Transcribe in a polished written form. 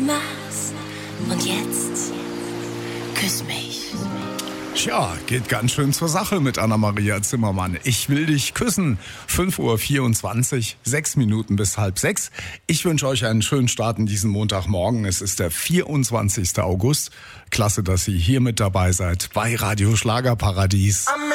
machst. Und jetzt küss mich. Tja, geht ganz schön zur Sache mit Anna-Maria Zimmermann. Ich will dich küssen. 5:24 Uhr, 6 Minuten bis 5:30. Ich wünsche euch einen schönen Start in diesen Montagmorgen. Es ist der 24. August. Klasse, dass ihr hier mit dabei seid bei Radio Schlagerparadies.